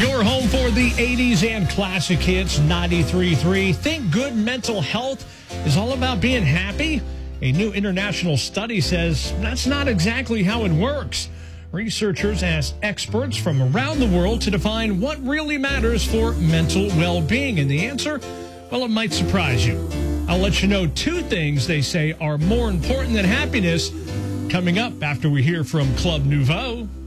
Your home for the 80s and classic hits, 93.3. Think good mental health is all about being happy? A new international study says that's not exactly how it works. Researchers asked experts from around the world to define what really matters for mental well-being. And the answer, well, it might surprise you. I'll let you know two things they say are more important than happiness coming up after we hear from Club Nouveau.